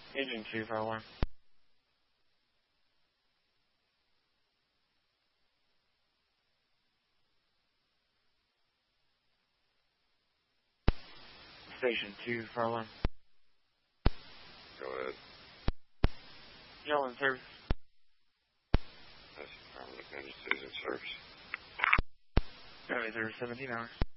Agent 2, fire alarm. Station 2, fire alarm. Go ahead. Y'all in service. That's affirmative. Agencies in service. There 17 hours.